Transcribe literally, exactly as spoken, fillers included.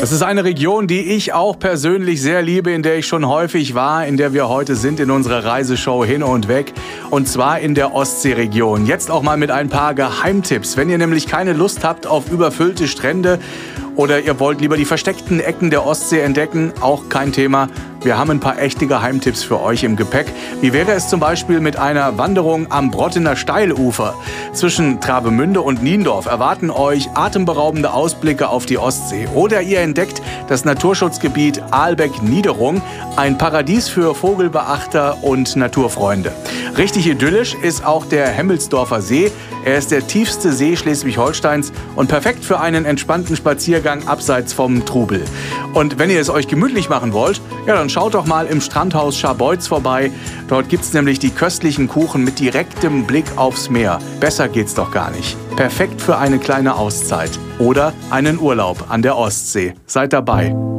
Das ist eine Region, die ich auch persönlich sehr liebe, in der ich schon häufig war, in der wir heute sind in unserer Reiseshow Hin und Weg. Und zwar in der Ostseeregion. Jetzt auch mal mit ein paar Geheimtipps. Wenn ihr nämlich keine Lust habt auf überfüllte Strände oder ihr wollt lieber die versteckten Ecken der Ostsee entdecken, auch kein Thema. Wir haben ein paar echte Geheimtipps für euch im Gepäck. Wie wäre es zum Beispiel mit einer Wanderung am Brottener Steilufer? Zwischen Travemünde und Niendorf erwarten euch atemberaubende Ausblicke auf die Ostsee. Oder ihr entdeckt das Naturschutzgebiet Aalbeck-Niederung, ein Paradies für Vogelbeachter und Naturfreunde. Richtig idyllisch ist auch der Hemmelsdorfer See. Er ist der tiefste See Schleswig-Holsteins und perfekt für einen entspannten Spaziergang abseits vom Trubel. Und wenn ihr es euch gemütlich machen wollt, ja, dann schaut doch mal im Strandhaus Scharbeutz vorbei. Dort gibt's nämlich die köstlichen Kuchen mit direktem Blick aufs Meer. Besser geht's doch gar nicht. Perfekt für eine kleine Auszeit oder einen Urlaub an der Ostsee. Seid dabei.